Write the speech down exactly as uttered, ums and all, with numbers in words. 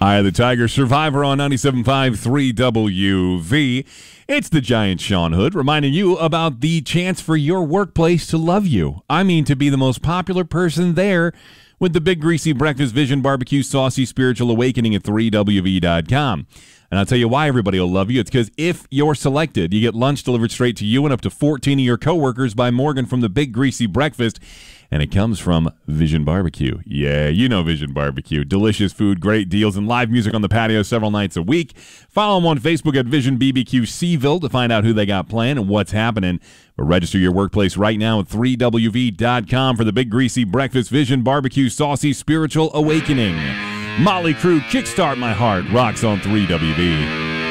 Eye of the Tiger, Survivor on ninety-seven point five three W V. It's the Giant Sean Hood reminding you about the chance for your workplace to love you. I mean, to be the most popular person there with the Big Greasy Breakfast Vision Barbecue Saucy Spiritual Awakening at three W V dot com. And I'll tell you why everybody will love you. It's because if you're selected, you get lunch delivered straight to you and up to fourteen of your coworkers by Morgan from the Big Greasy Breakfast. And it comes from Vision Barbecue. Yeah, you know Vision Barbecue. Delicious food, great deals, and live music on the patio several nights a week. Follow them on Facebook at Vision B B Q Seville to find out who they got planned and what's happening. But register your workplace right now at three W V dot com for the Big Greasy Breakfast Vision Barbecue Saucy Spiritual Awakening. Motley Crue, Kickstart My Heart, rocks on three W V.